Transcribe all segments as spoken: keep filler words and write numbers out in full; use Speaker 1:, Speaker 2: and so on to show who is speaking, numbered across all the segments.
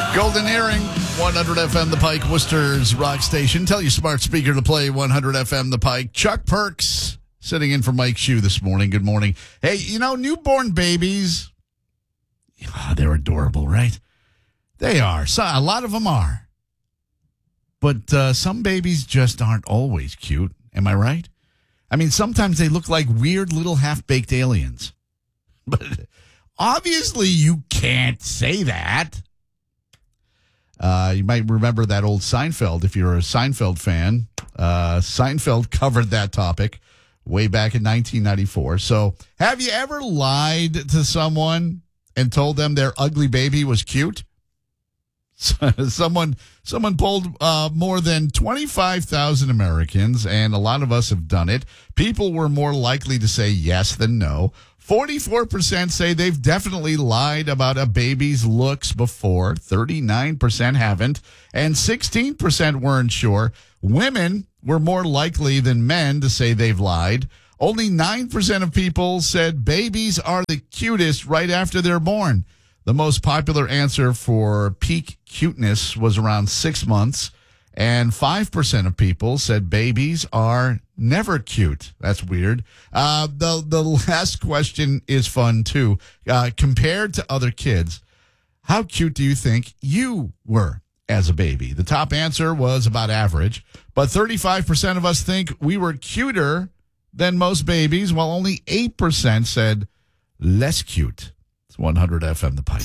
Speaker 1: Golden Earring, one hundred F M The Pike, Worcester's rock station. Tell your smart speaker to play one hundred F M The Pike. Chuck Perks sitting in for Mike Shue this morning. Good morning. Hey, you know, newborn babies, oh, they're adorable, right? They are. So, a lot of them are. But uh, some babies just aren't always cute. Am I right? I mean, sometimes they look like weird little half-baked aliens. But obviously you can't say that. Uh, you might remember that old Seinfeld. If you're a Seinfeld fan, uh, Seinfeld covered that topic way back in nineteen ninety-four. So have you ever lied to someone and told them their ugly baby was cute? someone someone polled uh, more than twenty-five thousand Americans, and a lot of us have done it. People were more likely to say yes than no. forty-four percent say they've definitely lied about a baby's looks before. thirty-nine percent haven't. And sixteen percent weren't sure. Women were more likely than men to say they've lied. Only nine percent of people said babies are the cutest right after they're born. The most popular answer for peak cuteness was around six months. And five percent of people said babies are never cute. That's weird. Uh, the, the last question is fun, too. Uh, compared to other kids, how cute do you think you were as a baby? The top answer was about average, but thirty-five percent of us think we were cuter than most babies, while only eight percent said less cute. It's one hundred F M The Pike.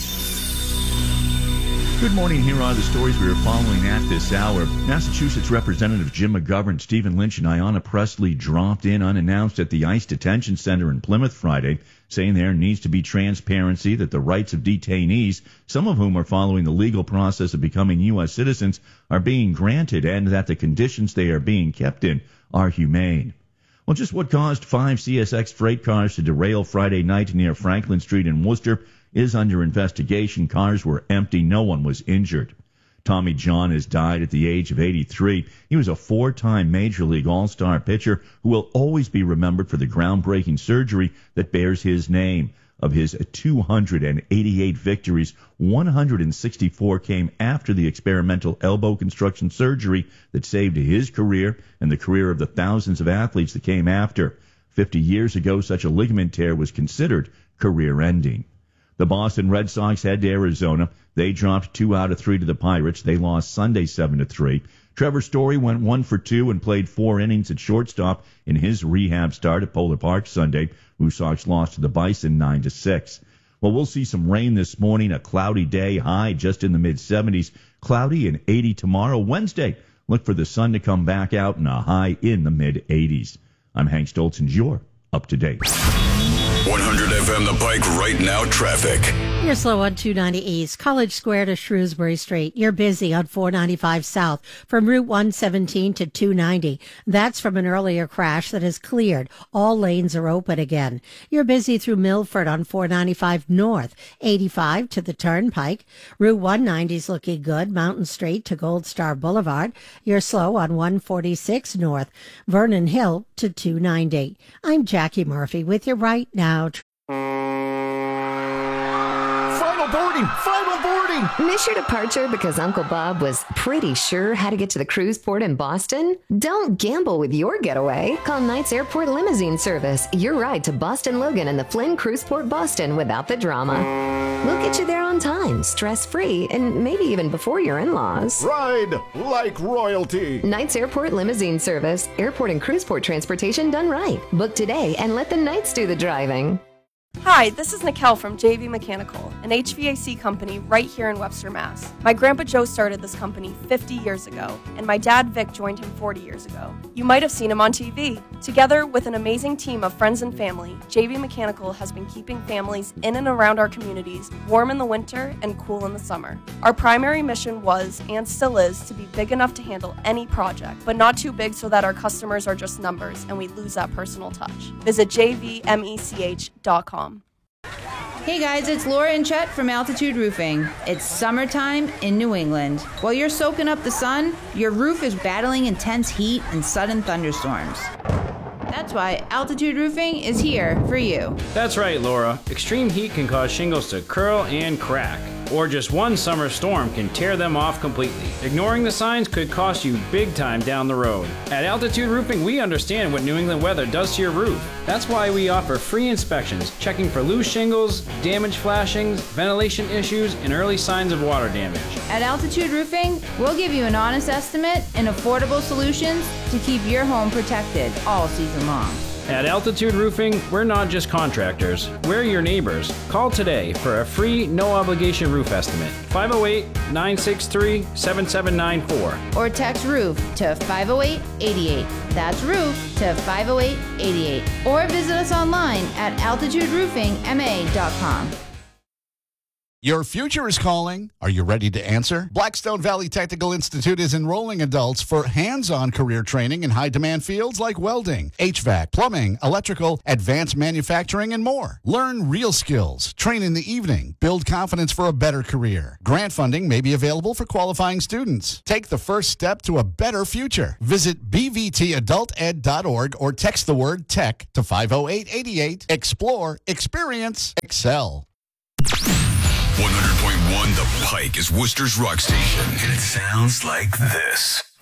Speaker 2: Good morning. Here are the stories we are following at this hour. Massachusetts Representative Jim McGovern, Stephen Lynch, and Ayanna Pressley dropped in unannounced at the ICE Detention Center in Plymouth Friday, saying there needs to be transparency that the rights of detainees, some of whom are following the legal process of becoming U S citizens, are being granted, and that the conditions they are being kept in are humane. Well, just what caused five C S X freight cars to derail Friday night near Franklin Street in Worcester is under investigation. Cars were empty. No one was injured. Tommy John has died at the age of eighty-three. He was a four-time Major League All-Star pitcher who will always be remembered for the groundbreaking surgery that bears his name. Of his two hundred eighty-eight victories, one hundred sixty-four came after the experimental elbow construction surgery that saved his career and the career of the thousands of athletes that came after. Fifty years ago, such a ligament tear was considered career-ending. The Boston Red Sox head to Arizona. They dropped two out of three to the Pirates. They lost Sunday seven to three. Trevor Story went one for two and played four innings at shortstop in his rehab start at Polar Park Sunday. Blue Sox lost to the Bison nine to six. Well, we'll see some rain this morning. A cloudy day, high just in the mid seventies. Cloudy and eighty tomorrow. Wednesday, look for the sun to come back out and a high in the mid eighties. I'm Hank Stoltz, and you're up to date.
Speaker 3: one hundred F M The Pike right now traffic.
Speaker 4: You're slow on two ninety East, College Square to Shrewsbury Street. You're busy on four ninety-five South from Route one seventeen to two ninety. That's from an earlier crash that is cleared. All lanes are open again. You're busy through Milford on four ninety-five North, eighty-five to the Turnpike. Route one ninety is looking good, Mountain Street to Gold Star Boulevard. You're slow on one forty-six North, Vernon Hill to two ninety. I'm Jackie Murphy with you right now.
Speaker 5: Final boarding! Final boarding!
Speaker 6: Miss your departure because Uncle Bob was pretty sure how to get to the cruise port in Boston? Don't gamble with your getaway. Call Knights Airport Limousine Service. Your ride to Boston Logan and the Flynn Cruise Port Boston without the drama. We'll get you there on time, stress-free, and maybe even before your in-laws.
Speaker 5: Ride like royalty.
Speaker 6: Knights Airport Limousine Service. Airport and cruise port transportation done right. Book today and let the Knights do the driving.
Speaker 7: Hi, this is Nikel from J V Mechanical, an H V A C company right here in Webster, Mass. My grandpa Joe started this company fifty years ago, and my dad Vic joined him forty years ago. You might have seen him on T V. Together with an amazing team of friends and family, J V Mechanical has been keeping families in and around our communities warm in the winter and cool in the summer. Our primary mission was, and still is, to be big enough to handle any project, but not too big so that our customers are just numbers and we lose that personal touch. Visit j v mech dot com.
Speaker 8: Hey guys, it's Laura and Chet from Altitude Roofing. It's summertime in New England. While you're soaking up the sun, your roof is battling intense heat and sudden thunderstorms. That's why Altitude Roofing is here for you.
Speaker 9: That's right, Laura. Extreme heat can cause shingles to curl and crack. or just one summer storm can tear them off completely. Ignoring the signs could cost you big time down the road. At Altitude Roofing, we understand what New England weather does to your roof. That's why we offer free inspections, checking for loose shingles, damaged flashings, ventilation issues, and early signs of water damage.
Speaker 8: At Altitude Roofing, we'll give you an honest estimate and affordable solutions to keep your home protected all season long.
Speaker 9: At Altitude Roofing, we're not just contractors, we're your neighbors. Call today for a free, no-obligation roof estimate. five oh eight, nine six three, seven seven nine four.
Speaker 8: Or text ROOF to five oh eight, eight eight. That's ROOF to five oh eight, eight eight. Or visit us online at altitude roofing m a dot com.
Speaker 1: Your future is calling. Are you ready to answer? Blackstone Valley Technical Institute is enrolling adults for hands-on career training in high-demand fields like welding, H V A C, plumbing, electrical, advanced manufacturing, and more. Learn real skills, train in the evening, build confidence for a better career. Grant funding may be available for qualifying students. Take the first step to a better future. Visit b v t adult ed dot org or text the word TECH to five oh eight, eight eight. Explore, experience, excel.
Speaker 3: one hundred point one The Pike is Worcester's rock station, and it sounds like this.